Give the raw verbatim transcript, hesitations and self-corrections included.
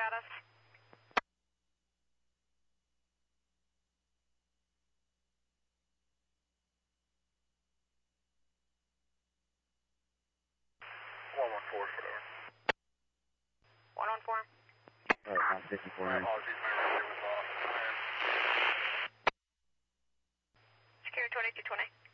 status? one one four, whatever. one one four? Alright, I'm fifty-four. My apologies, my radio was off. Secure twenty-two twenty.